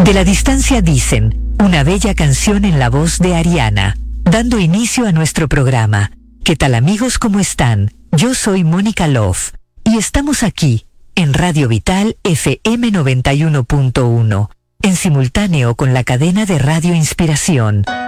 De la distancia dicen, una bella canción en la voz de Ariana, dando inicio a nuestro programa. ¿Qué tal amigos? ¿Cómo están? Yo soy Mónica Love y estamos aquí en Radio Vital FM 91.1, en simultáneo con la cadena de Radio Inspiración.